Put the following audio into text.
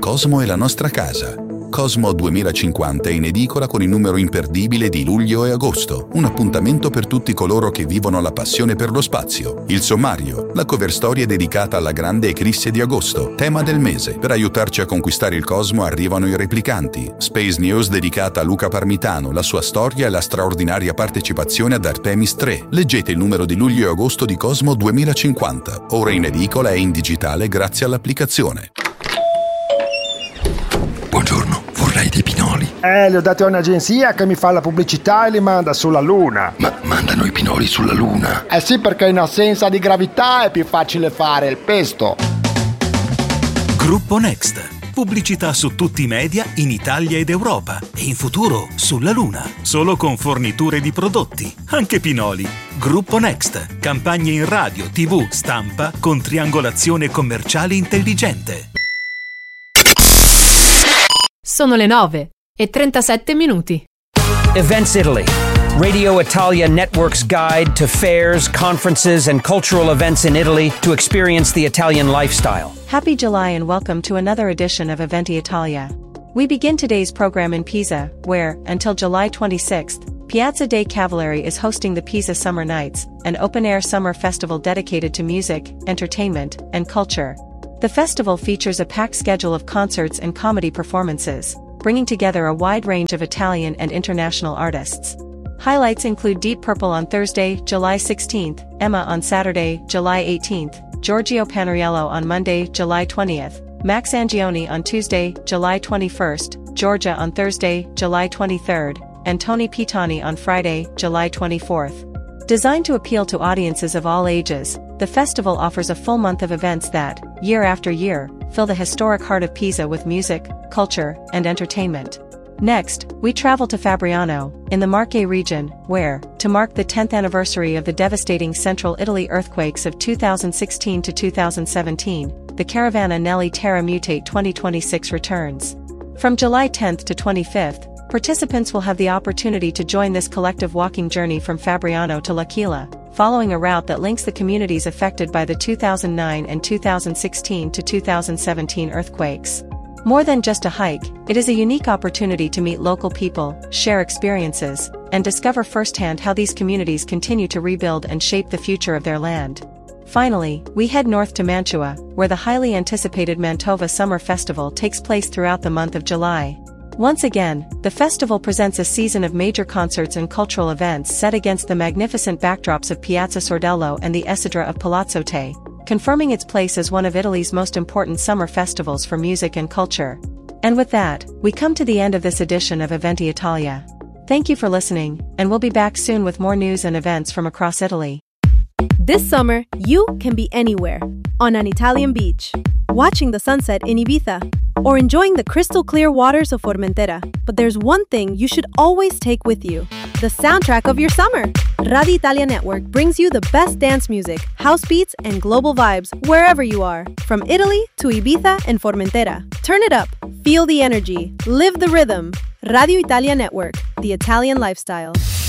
Cosmo è la nostra casa. Cosmo 2050 è in edicola con il numero imperdibile di luglio e agosto, un appuntamento per tutti coloro che vivono la passione per lo spazio. Il sommario, la cover story è dedicata alla grande eclisse di agosto, tema del mese. Per aiutarci a conquistare il cosmo arrivano i replicanti. Space News dedicata a Luca Parmitano, la sua storia e la straordinaria partecipazione ad Artemis 3. Leggete il numero di luglio e agosto di Cosmo 2050, ora in edicola e in digitale grazie all'applicazione. Buongiorno, vorrei dei pinoli. Li ho dati a un'agenzia che mi fa la pubblicità e li manda sulla Luna. Ma mandano i pinoli sulla Luna? Sì, perché in assenza di gravità è più facile fare il pesto. Gruppo Next. Pubblicità su tutti i media in Italia ed Europa e in futuro sulla Luna. Solo con forniture di prodotti, anche pinoli. Gruppo Next. Campagne in radio, TV, stampa con triangolazione commerciale intelligente. Sono le 9:37. Events Italy. Radio Italia Network's guide to fairs, conferences, and cultural events in Italy to experience the Italian lifestyle. Happy July and welcome to another edition of Eventi Italia. We begin today's program in Pisa, where, until July 26th, Piazza dei Cavalieri is hosting the Pisa Summer Nights, an open-air summer festival dedicated to music, entertainment, and culture. The festival features a packed schedule of concerts and comedy performances, bringing together a wide range of Italian and international artists. Highlights include Deep Purple on Thursday, July 16th, Emma on Saturday, July 18th, Giorgio Panariello on Monday, July 20th, Max Angioni on Tuesday, July 21st, Georgia on Thursday, July 23rd, and Tony Pitani on Friday, July 24th. Designed to appeal to audiences of all ages, the festival offers a full month of events that, year after year, fill the historic heart of Pisa with music, culture, and entertainment. Next, we travel to Fabriano, in the Marche region, where, to mark the 10th anniversary of the devastating central Italy earthquakes of 2016 to 2017, the Caravana Nelli Terra Mutate 2026 returns. From July 10th to 25th, participants will have the opportunity to join this collective walking journey from Fabriano to L'Aquila, following a route that links the communities affected by the 2009 and 2016 to 2017 earthquakes. More than just a hike, it is a unique opportunity to meet local people, share experiences, and discover firsthand how these communities continue to rebuild and shape the future of their land. Finally, we head north to Mantua, where the highly anticipated Mantova Summer Festival takes place throughout the month of July. Once again, the festival presents a season of major concerts and cultural events set against the magnificent backdrops of Piazza Sordello and the Essedra of Palazzo Te, confirming its place as one of Italy's most important summer festivals for music and culture. And with that, we come to the end of this edition of Eventi Italia. Thank you for listening, and we'll be back soon with more news and events from across Italy. This summer, you can be anywhere. On an Italian beach, watching the sunset in Ibiza, or enjoying the crystal clear waters of Formentera. But there's one thing you should always take with you: the soundtrack of your summer. Radio Italia Network brings you the best dance music, house beats, and global vibes wherever you are. From Italy to Ibiza and Formentera. Turn it up, feel the energy, live the rhythm. Radio Italia Network, the Italian lifestyle.